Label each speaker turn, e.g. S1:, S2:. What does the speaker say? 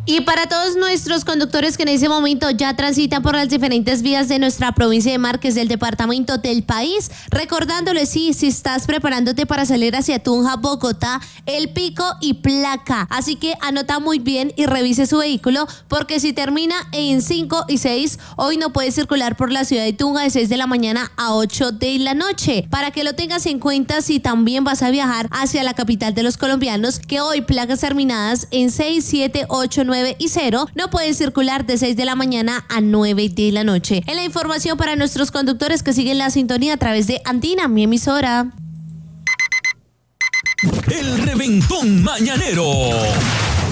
S1: Y para todos nuestros conductores que en ese momento ya transitan por las diferentes vías de nuestra provincia de Márquez, del departamento, del país, recordándoles, sí, si estás preparándote para salir hacia Tunja, Bogotá, el pico y placa. Así que anota muy bien y revise su vehículo, porque si termina en 5 y 6, hoy no puede circular por la ciudad de Tunja de 6 de la mañana a 8 de la noche. Para que lo tengas en cuenta si también vas a viajar hacia la capital de los colombianos, que hoy placas terminadas en 6, 7, 8, 9 y 0 no pueden circular de 6 de la mañana a 9 de la noche. En la información para nuestros conductores que siguen la sintonía a través de Andina, mi emisora.
S2: El reventón mañanero.